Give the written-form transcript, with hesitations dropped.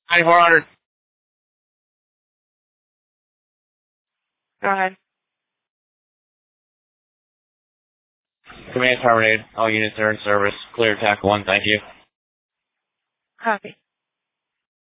9400. Go ahead. Command terminated. All units are in service. Clear TAC 1, thank you. Copy.